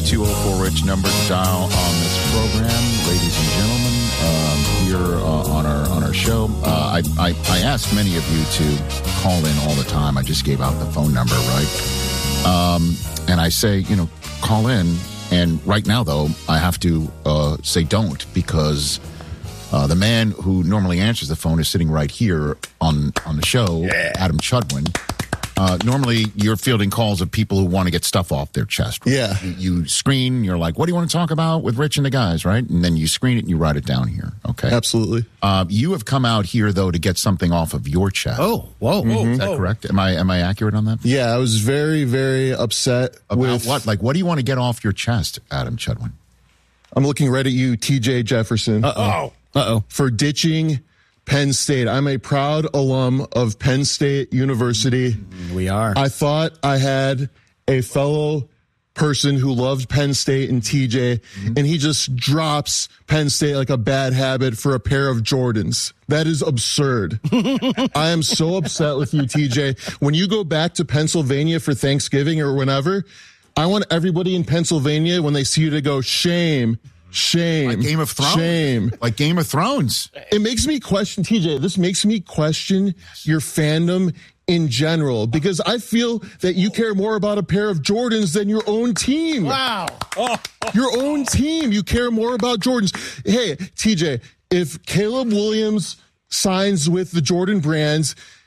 204-RICH number to dial on this program, ladies and gentlemen, here on our show. I ask many of you to call in all the time. I just gave out the phone number, right? And I say, call in. And right now, though, I have to say don't, because the man who normally answers the phone is sitting right here on the show, Adam Chudwin. Normally, you're fielding calls of people who want to get stuff off their chest. Right? Yeah. You screen, you're like, what do you want to talk about with Rich and the guys, right? And then you screen it and you write it down here, okay? Absolutely. You have come out here, though, to get something off of your chest. Oh, whoa. Is that correct? Am I accurate on that? Yeah, I was very, very upset About what? Like, what do you want to get off your chest, Adam Chudwin? I'm looking right at you, TJ Jefferson. Uh-oh. For ditching Penn State. I'm a proud alum of Penn State University. We are. I thought I had a fellow person who loved Penn State and TJ, and he just drops Penn State like a bad habit for a pair of Jordans. That is absurd. I am so upset with you, TJ. When you go back to Pennsylvania for Thanksgiving or whenever, I want everybody in Pennsylvania, when they see you, to go, shame. Shame. Like Game of Thrones. Shame. Like Game of Thrones. It makes me question, TJ, this makes me question your fandom in general, because I feel that you care more about a pair of Jordans than your own team. Wow. Your own team. You care more about Jordans. Hey, TJ, if Caleb Williams signs with the Jordan Brands,